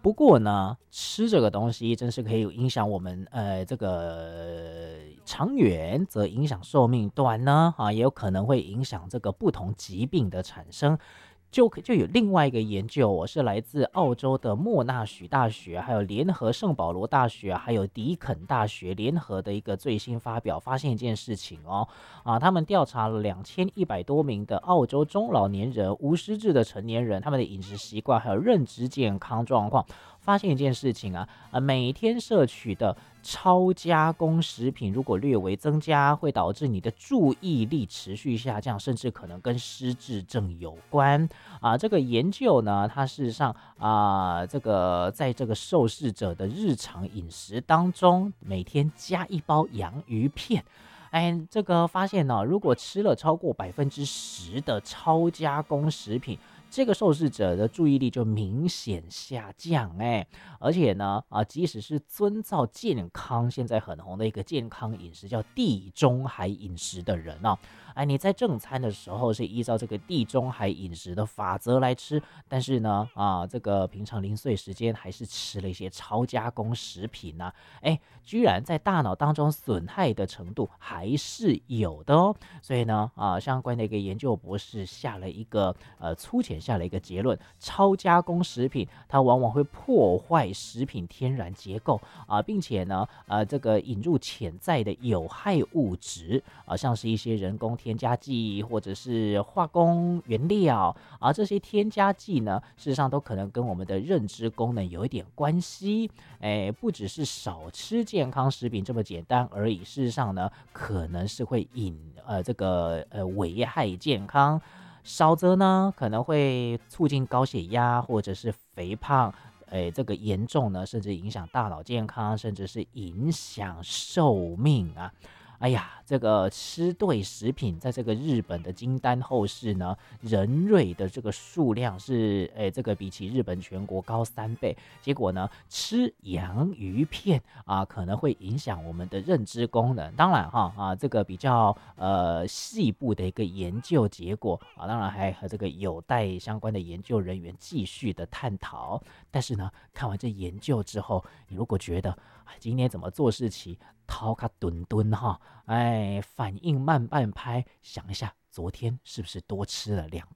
不过呢，吃这个东西真是可以影响我们，这个长远则影响寿命，短呢也有可能会影响这个不同疾病的产生。就有另外一个研究，我是来自澳洲的莫纳许大学，还有联合圣保罗大学，还有迪肯大学联合的一个最新发表，发现一件事情哦，他们调查了2100多名的澳洲中老年人、无失智的成年人，他们的饮食习惯还有认知健康状况，发现一件事情每天摄取的超加工食品如果略微增加，会导致你的注意力持续下降，甚至可能跟失智症有关。这个研究呢，它事实上这个在这个受试者的日常饮食当中，每天加一包洋芋片。这个发现呢，如果吃了超过10%的超加工食品，这个受试者的注意力就明显下降。而且呢，即使是遵照健康，现在很红的一个健康饮食叫地中海饮食的人你在正餐的时候是依照这个地中海饮食的法则来吃，但是呢，这个平常零碎时间还是吃了一些超加工食品居然在大脑当中损害的程度还是有的哦。所以呢，相关的一个研究博士粗浅下了一个结论：超加工食品它往往会破坏食品天然结构并且呢，这个引入潜在的有害物质像是一些人工添加剂或者是化工原料这些添加剂呢，事实上都可能跟我们的认知功能有一点关系。不只是少吃健康食品这么简单而已，事实上呢，可能是会危害健康。少则呢，可能会促进高血压或者是肥胖。这个严重呢，甚至影响大脑健康，甚至是影响寿命哎呀，这个吃对食品，在这个日本的金丹后市呢，人瑞的这个数量是，这个比起日本全国高3倍。结果呢，吃洋芋片可能会影响我们的认知功能。当然这个比较细部的一个研究结果当然还和这个有待相关的研究人员继续的探讨。但是呢，看完这研究之后，你如果觉得今天怎么做事情头卡顿顿反应慢半拍，想一下昨天是不是多吃了